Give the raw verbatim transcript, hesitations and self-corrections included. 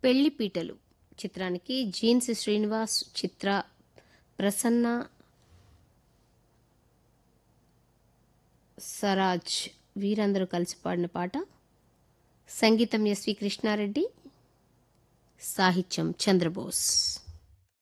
పెళ్లిపీటలు చిత్రానికి జీన్స్ శ్రీనివాస్, చిత్ర, ప్రసన్న, సరాజ్ వీరందరూ కలిసి పాడిన పాట. సంగీతం ఎస్వి కృష్ణారెడ్డి, సాహిత్యం చంద్రబోస్.